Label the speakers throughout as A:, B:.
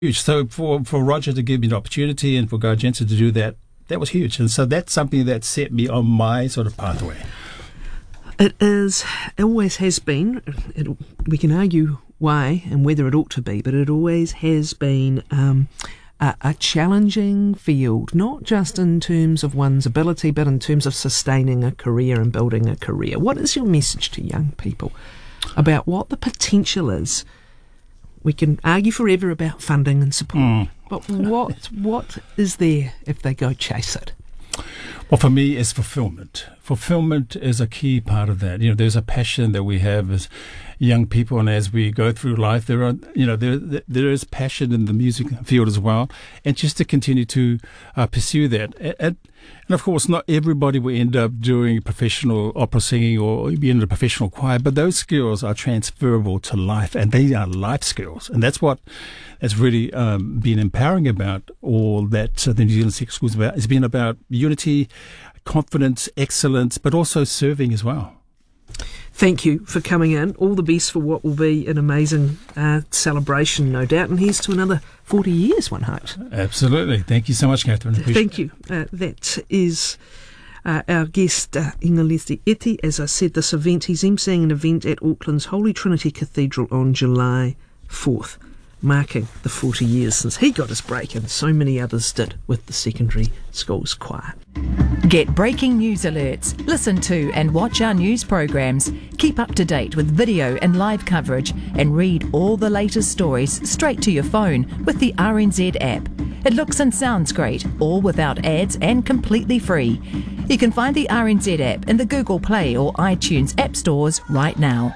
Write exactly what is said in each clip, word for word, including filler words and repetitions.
A: huge. So for, for Roger to give me the opportunity and for Guy Jensen to do that, that was huge. And so that's something that set me on my sort of pathway.
B: It is, it always has been, it, we can argue why and whether it ought to be, but it always has been um, a, a challenging field, not just in terms of one's ability, but in terms of sustaining a career and building a career. What is your message to young people about what the potential is? We can argue forever about funding and support, mm. but what what is there if they go chase it?
A: Well, for me, it's fulfillment. Fulfillment is a key part of that. You know, there's a passion that we have as young people, and as we go through life, there are, you know, there there is passion in the music field as well, and just to continue to uh, pursue that. And, and of course, not everybody will end up doing professional opera singing or be in a professional choir, but those skills are transferable to life, and they are life skills, and that's what has really um, been empowering about all that uh, the New Zealand Sacred School is about. It's been about unity, confidence, excellence, but also serving as well.
B: Thank you for coming in. All the best for what will be an amazing uh, celebration, no doubt. And here's to another forty years, one hopes.
A: Absolutely. Thank you so much, Catherine.
B: Thank you. Uh, that is uh, our guest, uh, Inga Leslie Eti. As I said, this event, he's emceeing an event at Auckland's Holy Trinity Cathedral on July fourth, marking the forty years since he got his break, and so many others did with the secondary school's choir.
C: Get breaking news alerts, listen to and watch our news programs, keep up to date with video and live coverage, and read all the latest stories straight to your phone with the R N Z app. It looks and sounds great, all without ads and completely free. You can find the R N Z app in the Google Play or iTunes app stores right now.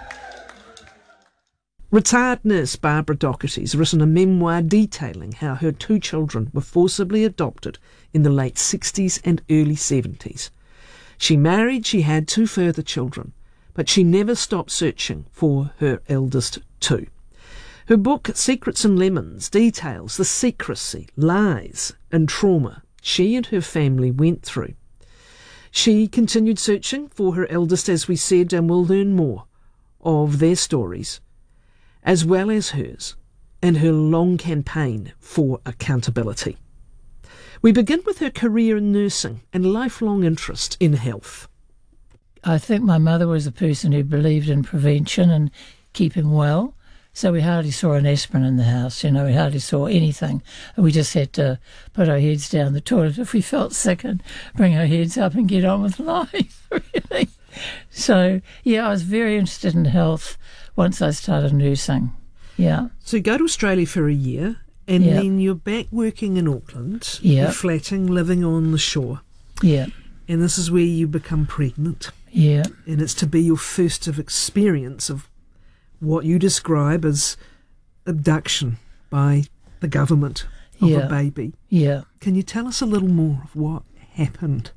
B: Retired nurse Barbara Docherty has written a memoir detailing how her two children were forcibly adopted in the late sixties and early seventies. She married, she had two further children, but she never stopped searching for her eldest two. Her book, Secrets and Lemons, details the secrecy, lies and trauma she and her family went through. She continued searching for her eldest, as we said, and we'll learn more of their stories, as well as hers, and her long campaign for accountability. We begin with her career in nursing and lifelong interest in health.
D: I think my mother was a person who believed in prevention and keeping well, so we hardly saw an aspirin in the house, you know, we hardly saw anything. We just had to put our heads down the toilet if we felt sick and bring our heads up and get on with life, really. So, yeah, I was very interested in health once I started nursing, yeah.
B: So you go to Australia for a year, and
D: yep.
B: then you're back working in Auckland,
D: yep.
B: you're flatting, living on the shore.
D: Yeah.
B: And this is where you become pregnant.
D: Yeah.
B: And it's to be your first of experience of what you describe as abduction by the government of
D: yeah.
B: a baby.
D: Yeah.
B: Can you tell us a little more of what happened?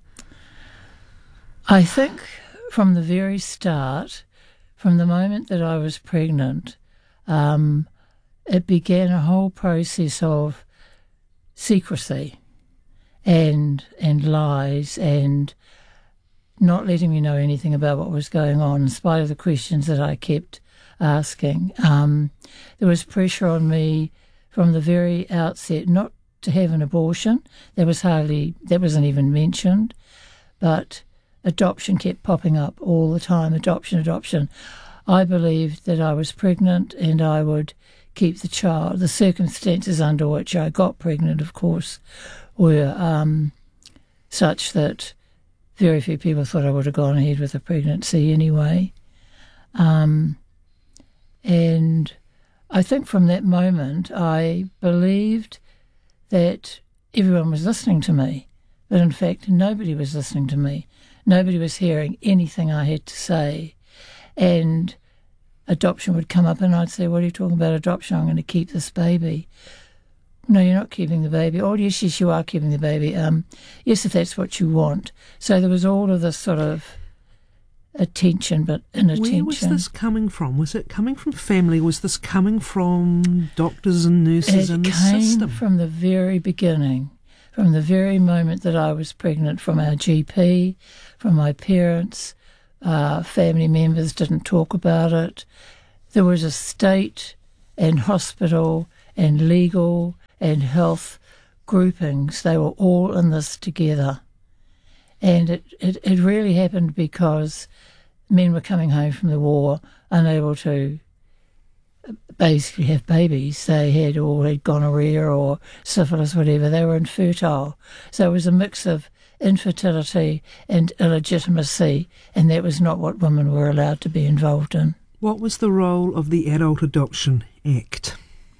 D: I think from the very start, from the moment that I was pregnant, um, it began a whole process of secrecy and and lies and not letting me know anything about what was going on, in spite of the questions that I kept asking. Um, there was pressure on me from the very outset not to have an abortion. That was hardly, that wasn't even mentioned, but adoption kept popping up all the time, adoption, adoption. I believed that I was pregnant and I would keep the child. The circumstances under which I got pregnant, of course, were um, such that very few people thought I would have gone ahead with a pregnancy anyway. Um, and I think from that moment I believed that everyone was listening to me, but in fact nobody was listening to me. Nobody was hearing anything I had to say. And adoption would come up and I'd say, what are you talking about adoption? I'm going to keep this baby. No, you're not keeping the baby. Oh, yes, yes, you are keeping the baby. Um, yes, if that's what you want. So there was all of this sort of attention, but inattention.
B: Where was this coming from? Was it coming from family? Was this coming from doctors and nurses
D: it
B: in the system?
D: It came from the very beginning, from the very moment that I was pregnant, from our G P, from my parents. Uh, family members didn't talk about it. There was a state and hospital and legal and health groupings. They were all in this together. And it, it, it really happened because men were coming home from the war unable to basically have babies. They had all had gonorrhea or syphilis, whatever. They were infertile. So it was a mix of infertility and illegitimacy, and that was not what women were allowed to be involved in.
B: What was the role of the Adult Adoption Act?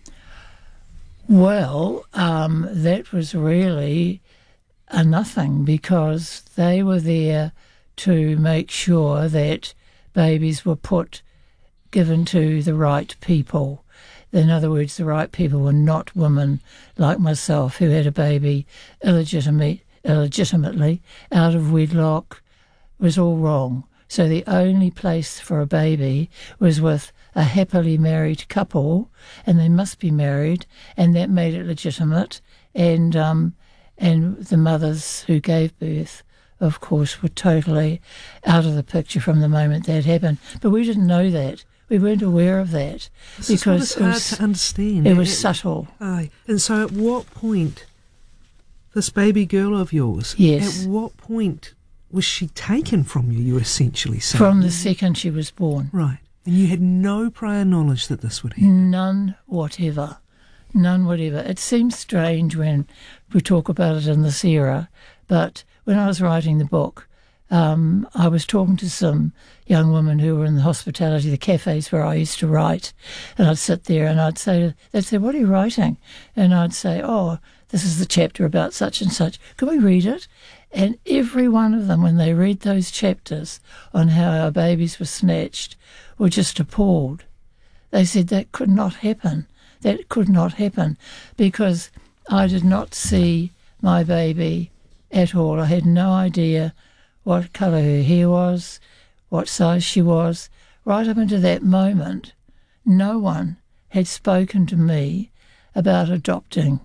D: Well, um, that was really a nothing, because they were there to make sure that babies were put, given to the right people. In other words, the right people were not women like myself who had a baby illegitimate, illegitimately out of wedlock. It was all wrong. So the only place for a baby was with a happily married couple, and they must be married, and that made it legitimate. And um, and the mothers who gave birth, of course, were totally out of the picture from the moment that happened. But we didn't know that. We weren't aware of that.
B: This
D: because
B: is
D: it
B: hard
D: was,
B: to understand.
D: It was
B: It-
D: subtle.
B: Aye. And so at what point, this baby girl of yours,
D: Yes.
B: at what point was she taken from you, you essentially saying?
D: From the second she was born.
B: Right. And you had no prior knowledge that this would happen?
D: None whatever. None whatever. It seems strange when we talk about it in this era, but when I was writing the book, um, I was talking to some young women who were in the hospitality, the cafes where I used to write, and I'd sit there and I'd say, they'd say, "What are you writing?" And I'd say, "Oh, this is the chapter about such and such. Can we read it?" And every one of them, when they read those chapters on how our babies were snatched, were just appalled. They said that could not happen. That could not happen, because I did not see my baby at all. I had no idea what colour her hair was, what size she was. Right up into that moment, no one had spoken to me about adopting.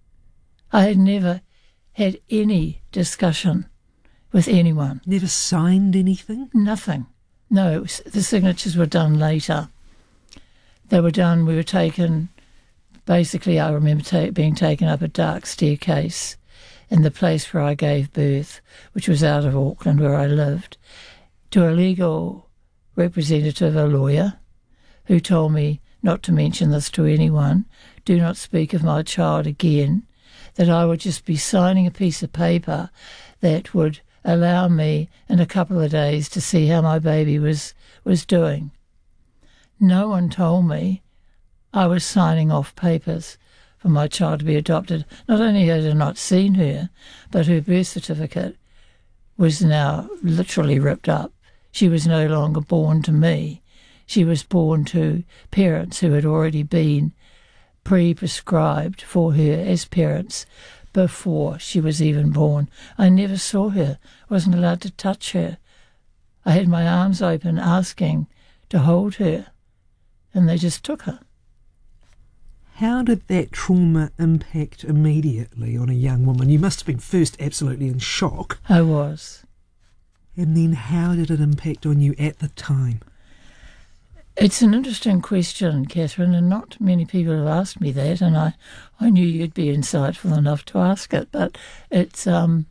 D: I had never had any discussion with anyone.
B: Never signed anything?
D: Nothing. No, it was, the signatures were done later. They were done, we were taken, basically I remember ta- being taken up a dark staircase in the place where I gave birth, which was out of Auckland where I lived, to a legal representative, a lawyer, who told me not to mention this to anyone, do not speak of my child again, that I would just be signing a piece of paper that would allow me in a couple of days to see how my baby was, was doing. No one told me I was signing off papers for my child to be adopted. Not only had I not seen her, but her birth certificate was now literally ripped up. She was no longer born to me. She was born to parents who had already been pre-prescribed for her as parents before she was even born. I never saw her, wasn't allowed to touch her. I had my arms open asking to hold her, and they just took her.
B: How did that trauma impact immediately on a young woman? You must have been first absolutely in shock.
D: I was.
B: And then how did it impact on you at the time?
D: It's an interesting question, Catherine, and not many people have asked me that, and I, I knew you'd be insightful enough to ask it, but it's um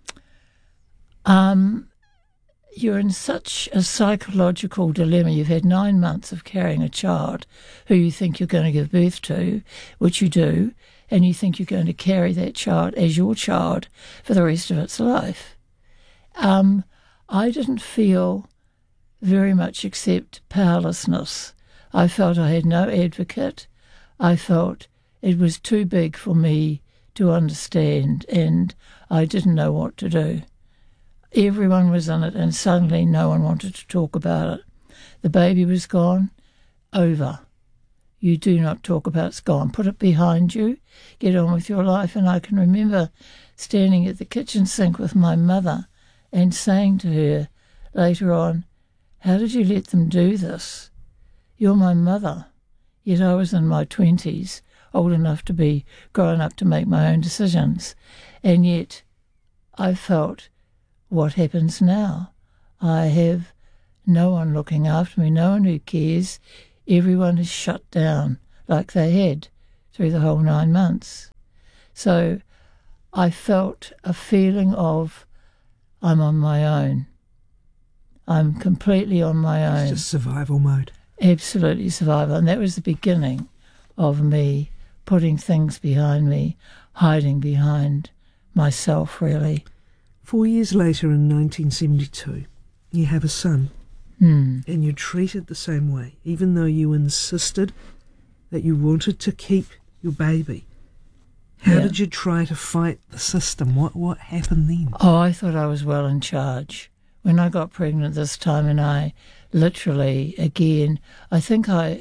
D: um you're in such a psychological dilemma. You've had nine months of carrying a child who you think you're going to give birth to, which you do, and you think you're going to carry that child as your child for the rest of its life. Um, I didn't feel very much except powerlessness. I felt I had no advocate. I felt it was too big for me to understand, and I didn't know what to do. Everyone was in it, and suddenly no one wanted to talk about it. The baby was gone. Over. You do not talk about it. It's gone. Put it behind you. Get on with your life. And I can remember standing at the kitchen sink with my mother and saying to her later on, "How did you let them do this? You're my mother." Yet I was in my twenties, old enough to be grown up to make my own decisions. And yet I felt, what happens now? I have no one looking after me, no one who cares. Everyone is shut down like they had through the whole nine months. So I felt a feeling of I'm on my own. I'm completely on my own.
B: It's just survival mode.
D: Absolutely survival. And that was the beginning of me putting things behind me, hiding behind myself, really.
B: Four years later, in nineteen seventy-two, you have a son.
D: Mm.
B: And you're treated the same way, even though you insisted that you wanted to keep your baby. How
D: Yeah.
B: did you try to fight the system? What what happened then?
D: Oh, I thought I was well in charge. When I got pregnant this time, and I literally, again, I think I,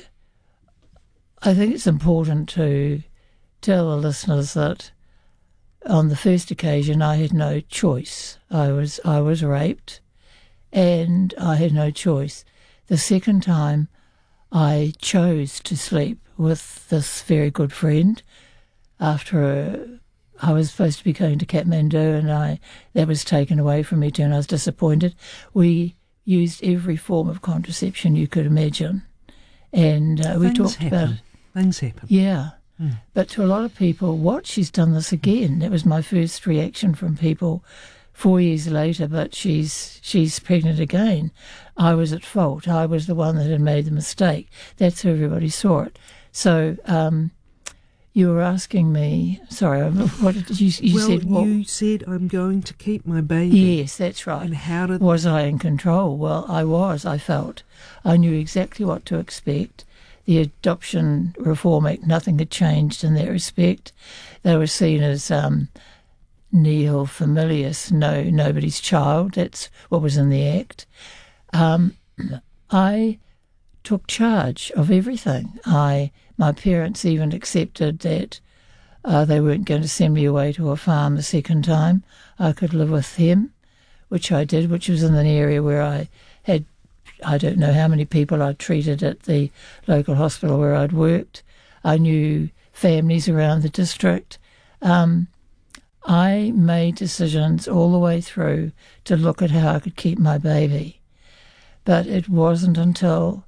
D: I think it's important to tell the listeners that on the first occasion I had no choice. I was I was raped, and I had no choice. The second time, I chose to sleep with this very good friend. After a, I was supposed to be going to Kathmandu, and I that was taken away from me too, and I was disappointed. We used every form of contraception you could imagine, and uh, we
B: Things
D: talked
B: happen.
D: about it.
B: Things happen.
D: Yeah.
B: Mm.
D: But to a lot of people, what, she's done this again? That was my first reaction from people four years later, but she's she's pregnant again. I was at fault. I was the one that had made the mistake. That's how everybody saw it. So um, you were asking me, sorry, what did you, you
B: well,
D: said? Well,
B: you said, I'm going to keep my baby.
D: yes, that's right.
B: And how did...
D: Was I in control? Well, I was, I felt. I knew exactly what to expect. The Adoption Reform Act, nothing had changed in that respect. They were seen as um, nihil familius, no, nobody's child. That's what was in the Act. Um, I took charge of everything. I, my parents even accepted that uh, they weren't going to send me away to a farm the second time. I could live with them, which I did, which was in an area where I had, I don't know how many people I'd treated at the local hospital where I'd worked. I knew families around the district. Um, I made decisions all the way through to look at how I could keep my baby. But it wasn't until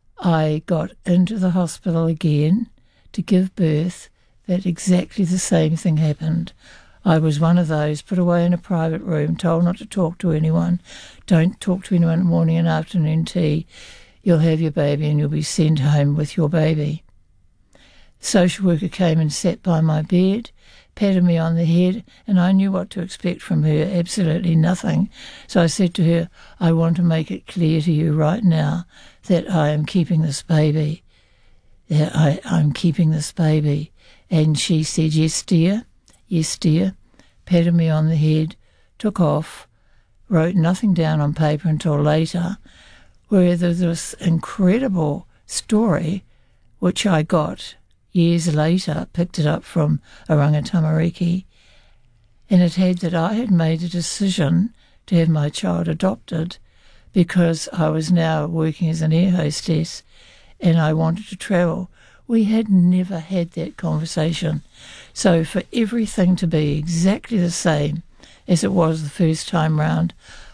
D: I got into the hospital again to give birth that exactly the same thing happened. I was one of those put away in a private room, told not to talk to anyone. Don't talk to anyone at morning and afternoon tea. You'll have your baby and you'll be sent home with your baby. The social worker came and sat by my bed, patted me on the head, and I knew what to expect from her, absolutely nothing. So I said to her, I want to make it clear to you right now that I am keeping this baby. That I, I'm keeping this baby. And she said, yes, dear. Yes, dear, patted me on the head, took off, wrote nothing down on paper until later, where there was this incredible story, which I got years later, picked it up from Oranga Tamariki, and it had that I had made a decision to have my child adopted because I was now working as an air hostess and I wanted to travel. We had never had that conversation. So for everything to be exactly the same as it was the first time round,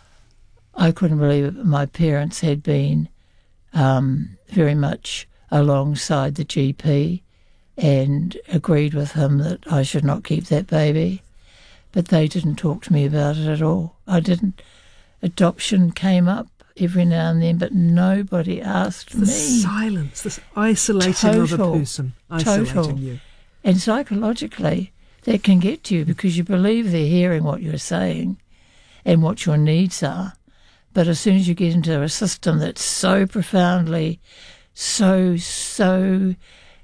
D: I couldn't believe it. My parents had been um, very much alongside the G P and agreed with him that I should not keep that baby. But they didn't talk to me about it at all. I didn't. Adoption came up every now and then, but nobody asked
B: the
D: me.
B: Silence, this isolating
D: Total,
B: of a person, isolating
D: total.
B: you.
D: And psychologically, that can get to you because you believe they're hearing what you're saying and what your needs are. But as soon as you get into a system that's so profoundly, so, so...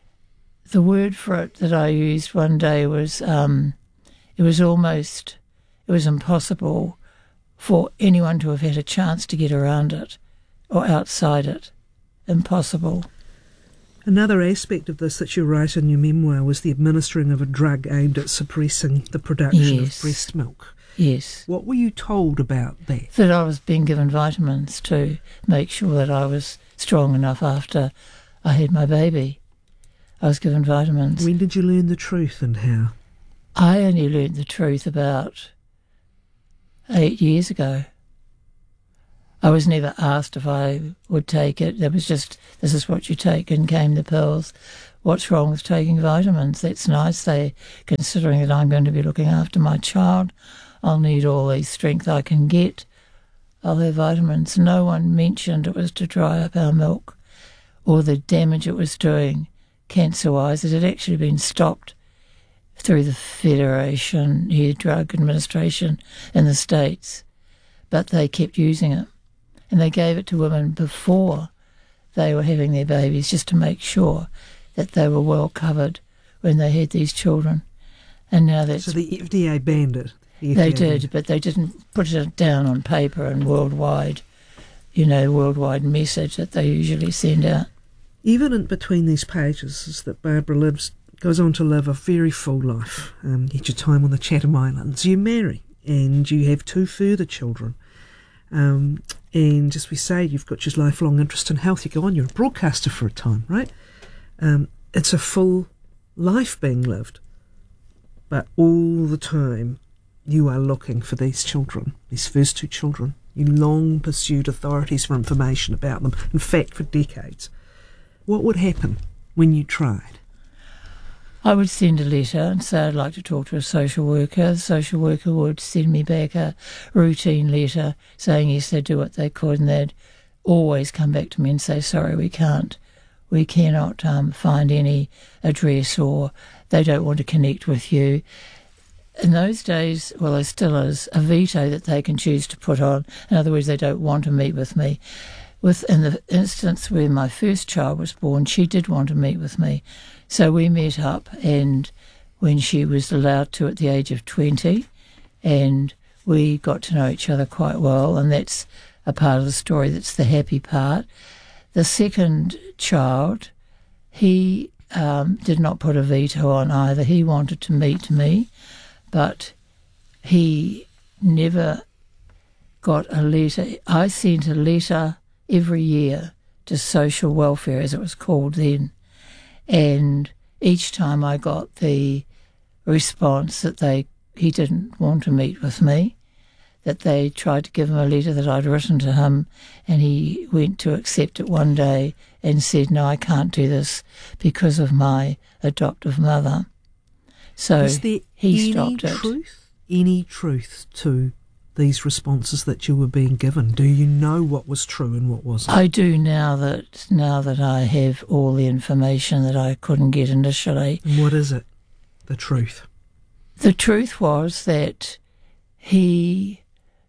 D: The word for it that I used one day was, um, it was almost, it was impossible for anyone to have had a chance to get around it or outside it. Impossible.
B: Another aspect of this that you write in your memoir was the administering of a drug aimed at suppressing the production
D: Yes.
B: of breast milk.
D: Yes.
B: What were you told about that?
D: That I was being given vitamins to make sure that I was strong enough after I had my baby. I was given vitamins.
B: When did you learn the truth and how?
D: I only learned the truth about eight years ago. I was never asked if I would take it. It was just, this is what you take, and came the pills. What's wrong with taking vitamins? That's nice. They, considering that I'm going to be looking after my child, I'll need all the strength I can get. I'll have vitamins. No one mentioned it was to dry up our milk or the damage it was doing cancer-wise. It had actually been stopped through the Federation Air Drug Administration in the States, but they kept using it. And they gave it to women before they were having their babies, just to make sure that they were well covered when they had these children. And now that's...
B: So the F D A banned it? The
D: they
B: F D A
D: did, but they didn't put it down on paper and worldwide, you know, worldwide message that they usually send out.
B: Even in between these pages is that Barbara lives, goes on to live a very full life. Um, you get your time on the Chatham Islands. You marry, and you have two further children. Um, and as we say, you've got your lifelong interest in health. You go on, you're a broadcaster for a time, right? Um, it's a full life being lived. But all the time, you are looking for these children, these first two children. You long pursued authorities for information about them, in fact, for decades. What would happen when you tried?
D: I would send a letter and say I'd like to talk to a social worker. The social worker would send me back a routine letter saying yes, they'd do what they could, and they'd always come back to me and say, sorry, we can't. We cannot um, find any address, or they don't want to connect with you. In those days, well, there still is a veto that they can choose to put on. In other words, they don't want to meet with me. With, in the instance where my first child was born, she did want to meet with me. So we met up, and when she was allowed to at the age of twenty, and we got to know each other quite well, and that's a part of the story that's the happy part. The second child, he um, did not put a veto on either. He wanted to meet me, but he never got a letter. I sent a letter every year to social welfare, as it was called then, and each time I got the response that they he didn't want to meet with me, that they tried to give him a letter that I'd written to him, and he went to accept it one day and said, no, I can't do this because of my adoptive mother. So
B: Is there
D: he
B: any
D: stopped it.
B: truth, any truth to these responses that you were being given? Do you know what was true and what wasn't?
D: I do now that now that I have all the information that I couldn't get initially.
B: What is it? The truth.
D: The truth was that he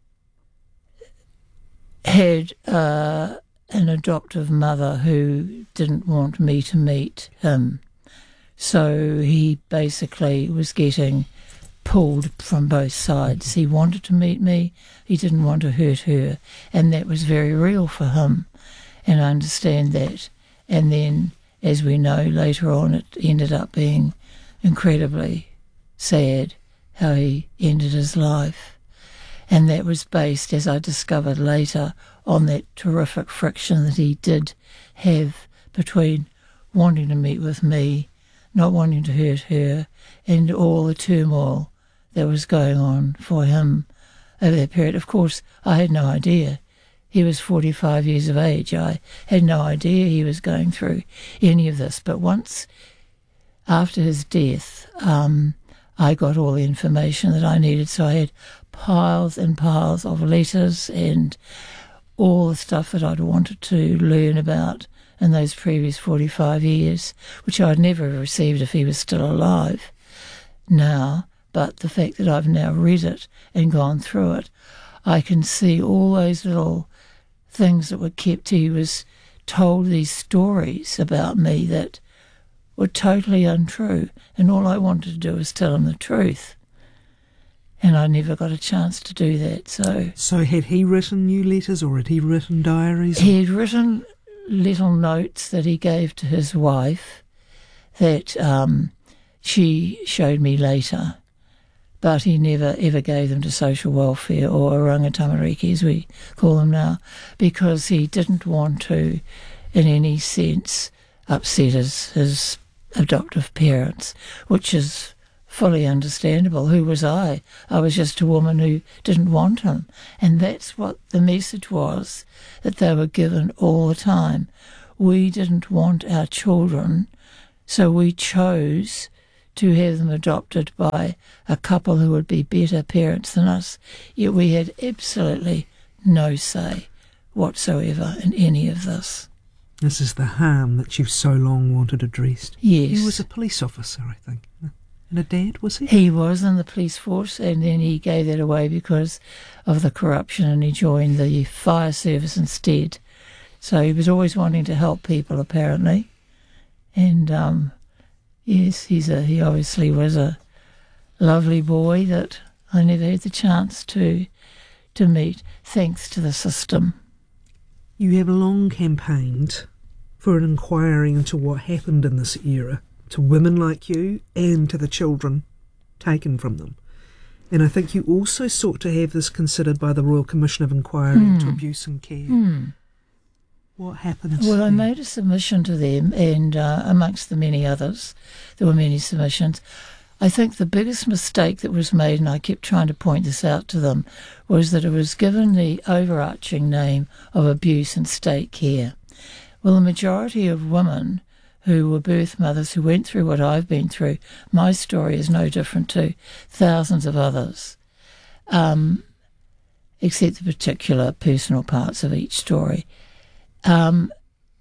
D: had uh, an adoptive mother who didn't want me to meet him. So he basically was getting pulled from both sides. He wanted to meet me, he didn't want to hurt her, and that was very real for him, and I understand that. And then, as we know, later on it ended up being incredibly sad how he ended his life. And that was based, as I discovered later, on that terrific friction that he did have between wanting to meet with me, not wanting to hurt her, and all the turmoil that was going on for him over that period. Of course, I had no idea. He was forty-five years of age. I had no idea he was going through any of this. But once, after his death, um, I got all the information that I needed. So I had piles and piles of letters and all the stuff that I'd wanted to learn about in those previous forty-five years, which I'd never have received if he was still alive now. But the fact that I've now read it and gone through it, I can see all those little things that were kept. He was told these stories about me that were totally untrue, and all I wanted to do was tell him the truth. And I never got a chance to do that. So,
B: so had he written you letters, or had he written diaries?
D: He had written little notes that he gave to his wife that um, she showed me later, but he never ever gave them to social welfare, or rangatamariki as we call them now, because he didn't want to, in any sense, upset his, his adoptive parents, which is fully understandable. Who was I? I was just a woman who didn't want him. And that's what the message was that they were given all the time. We didn't want our children, so we chose to have them adopted by a couple who would be better parents than us. Yet we had absolutely no say whatsoever in any of this.
B: This is the harm that you've so long wanted addressed.
D: Yes.
B: He was a police officer, I think. And a dad, was he?
D: He was in the police force, and then he gave that away because of the corruption, and he joined the fire service instead. So he was always wanting to help people, apparently. And, um, yes, he's a, he obviously was a lovely boy that I never had the chance to to meet, thanks to the system.
B: You have long campaigned for an inquiry into what happened in this era to women like you and to the children taken from them. And I think you also sought to have this considered by the Royal Commission of Inquiry
D: mm.
B: into Abuse and Care.
D: Mm.
B: What happened?
D: Well,
B: there?
D: I made a submission to them, and uh, amongst the many others, there were many submissions. I think the biggest mistake that was made, and I kept trying to point this out to them, was that it was given the overarching name of abuse and state care. Well, the majority of women who were birth mothers who went through what I've been through, my story is no different to thousands of others, um, except the particular personal parts of each story. Um,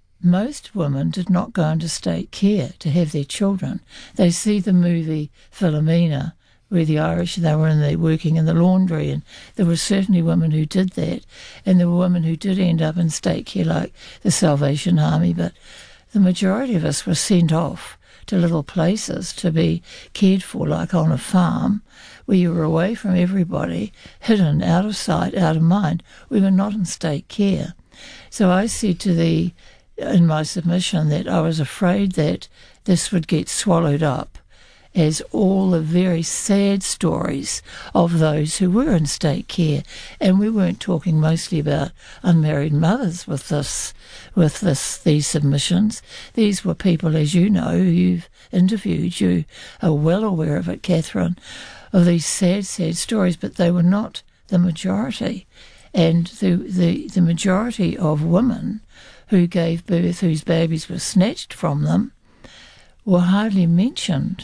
D: most women did not go into state care to have their children. They see the movie Philomena, where the Irish, they were in the, working in the laundry, and there were certainly women who did that, and there were women who did end up in state care, like the Salvation Army, but the majority of us were sent off to little places to be cared for, like on a farm, where you were away from everybody, hidden, out of sight, out of mind. We were not in state care. So I said to the, in my submission, that I was afraid that this would get swallowed up as all the very sad stories of those who were in state care. And we weren't talking mostly about unmarried mothers with this, with this, these submissions. These were people, as you know, who you've interviewed. You are well aware of it, Catherine, of these sad, sad stories, but they were not the majority. And the, the, the majority of women who gave birth, whose babies were snatched from them, were hardly mentioned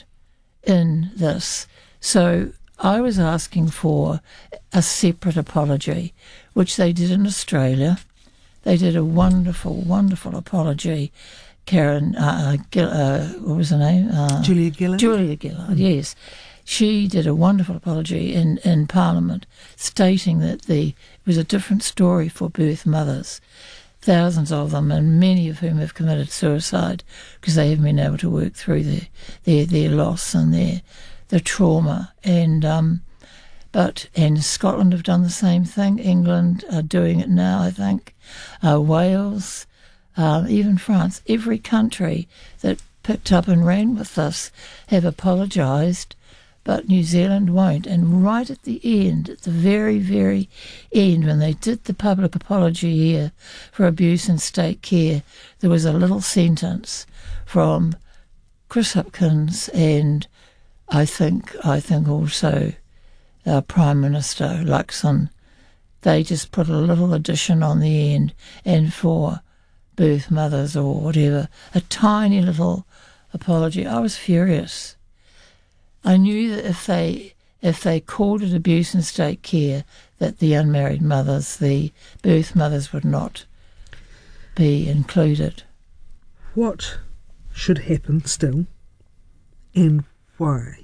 D: in this. So I was asking for a separate apology, which they did in Australia. They did a wonderful, wonderful apology. Karen, uh, Gill, uh, what was her name? Uh,
B: Julia Gillard.
D: Julia Gillard, mm. yes. She did a wonderful apology in, in Parliament, stating that the it was a different story for birth mothers, thousands of them, and many of whom have committed suicide because they haven't been able to work through their their, their loss and their the trauma. And um, but and Scotland have done the same thing. England are doing it now, I think. Uh, Wales, uh, even France, every country that picked up and ran with this have apologised. But New Zealand won't. And right at the end, at the very, very end, when they did the public apology here for abuse in state care, there was a little sentence from Chris Hipkins and I think I think also uh, Prime Minister Luxon. They just put a little addition on the end, and for birth mothers or whatever, a tiny little apology. I was furious. I knew that if they if they called it abuse in state care, that the unmarried mothers, the birth mothers, would not be included.
B: What should happen still, and why?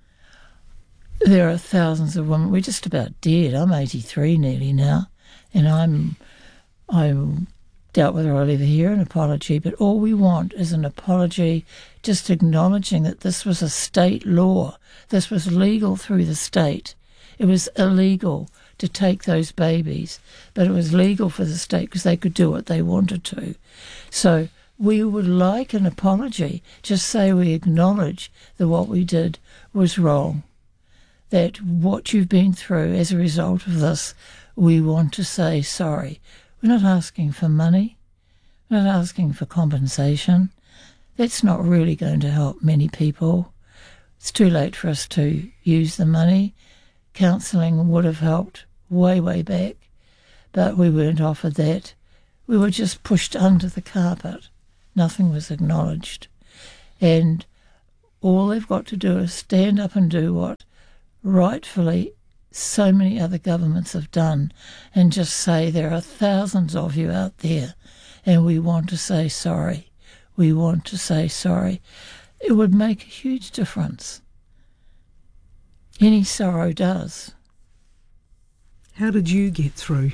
D: There are thousands of women. We're just about dead. I'm eighty-three nearly now, and I'm I'm doubt whether I'll ever hear an apology, but all we want is an apology, just acknowledging that this was a state law. This was legal through the state. It was illegal to take those babies, but it was legal for the state because they could do what they wanted to. So we would like an apology. Just say we acknowledge that what we did was wrong, that what you've been through as a result of this, we want to say sorry. We're not asking for money. We're not asking for compensation. That's not really going to help many people. it's too late for us to use the money. Counselling would have helped way, way back, but we weren't offered that. We were just pushed under the carpet. Nothing was acknowledged. And all they've got to do is stand up and do what rightfully so many other governments have done, and just say there are thousands of you out there and we want to say sorry. We want to say sorry. It would make a huge difference. Any sorrow does.
B: How did you get through?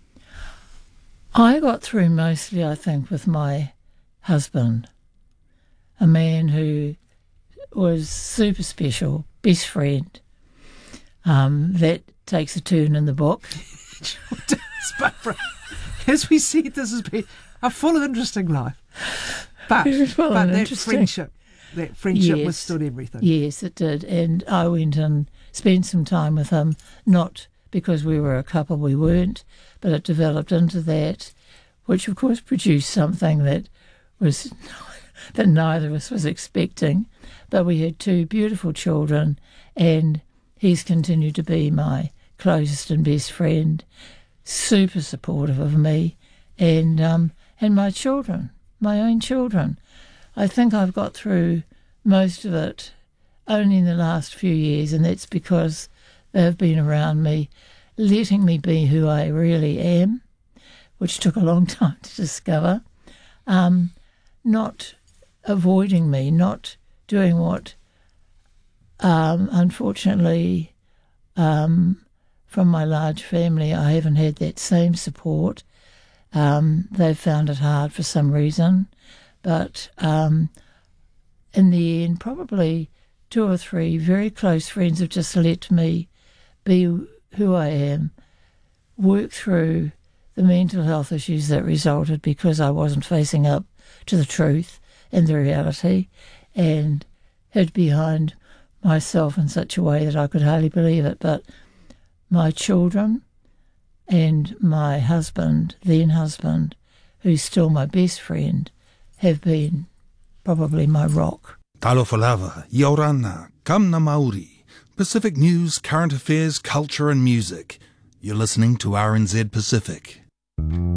D: I got through mostly, I think, with my husband, a man who was super special, best friend. Um, that takes a turn in the book.
B: Sure does, Barbara. As we said, this has been a full of interesting life. But,
D: well
B: but that friendship, that friendship
D: yes,
B: withstood everything.
D: Yes, it did. And I went and spent some time with him, not because we were a couple, we weren't, but it developed into that, which of course produced something that was that neither of us was expecting. But we had two beautiful children, and he's continued to be my closest and best friend, super supportive of me, and um, and my children, my own children. I think I've got through most of it only in the last few years, and that's because they've been around me, letting me be who I really am, which took a long time to discover, um, not avoiding me, not doing what, um, unfortunately, um, from my large family, I haven't had that same support. Um, they've found it hard for some reason, but um, in the end, probably two or three very close friends have just let me be who I am, work through the mental health issues that resulted because I wasn't facing up to the truth and the reality, and hid behind myself in such a way that I could hardly believe it. But my children and my husband, then husband, who's still my best friend, have been probably my rock.
E: Talofa lava, Yorana, Kamna Maori, Pacific news, current affairs, culture and music. You're listening to R N Z Pacific.